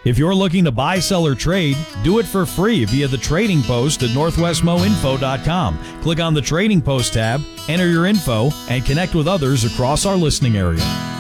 If you're looking to buy, sell, or trade, do it for free via the Trading Post at northwestmoinfo.com. Click on the Trading Post tab, enter your info, and connect with others across our listening area.